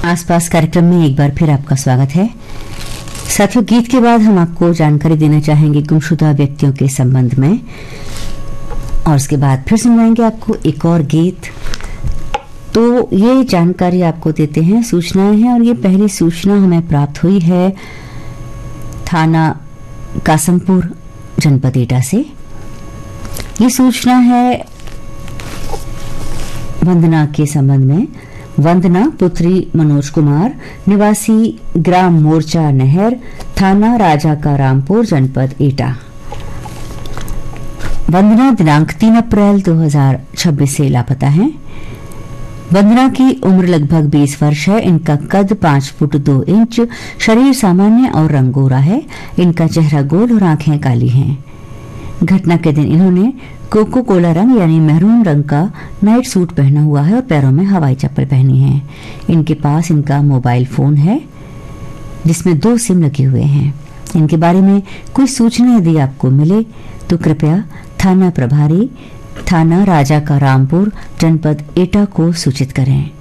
आसपास कार्यक्रम में एक बार फिर आपका स्वागत है। साथियों, गीत के बाद हम आपको जानकारी देना चाहेंगे गुमशुदा व्यक्तियों के संबंध में, और उसके बाद फिर सुनवाएंगे आपको एक और गीत। तो ये जानकारी आपको देते हैं, सूचनाएं हैं, और ये पहली सूचना हमें प्राप्त हुई है थाना कासमपुर जनपद एटा से। ये सूचना है वंदना के संबंध में। वंदना पुत्री मनोज कुमार, निवासी ग्राम मोर्चा नहर, थाना राजा का रामपुर, जनपद एटा। वंदना दिनांक 3 अप्रैल 2026 से लापता है। वंदना की उम्र लगभग 20 वर्ष है। इनका कद 5 फुट 2 इंच, शरीर सामान्य और रंगोरा है। इनका चेहरा गोल और आंखें काली हैं। घटना के दिन इन्होंने कोको कोला रंग यानी मैरून रंग का नाइट सूट पहना हुआ है और पैरों में हवाई चप्पल पहनी है। इनके पास इनका मोबाइल फोन है जिसमें 2 सिम लगे हुए हैं। इनके बारे में कोई सूचना यदि आपको मिले तो कृपया थाना प्रभारी, थाना राजा का रामपुर, जनपद एटा को सूचित करें।